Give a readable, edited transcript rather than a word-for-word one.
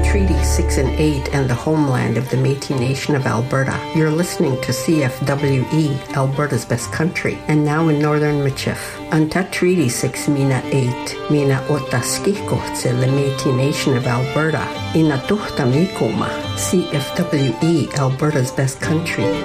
Treaty 6 and 8 and the homeland of the Métis Nation of Alberta. You're listening to CFWE, Alberta's Best Country, and now in Northern Michif. Anta Treaty 6 Mina 8, Mina Otaskiko tse the Métis Nation of Alberta. Ina Tuhta Mikoma, CFWE, Alberta's Best Country.